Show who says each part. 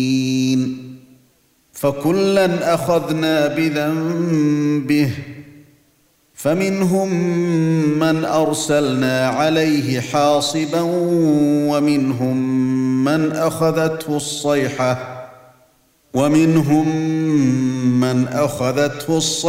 Speaker 1: فكلا أخذنا بذنبه فمنهم من أرسلنا عليه حاصبا ومنهم من أخذته الصيحة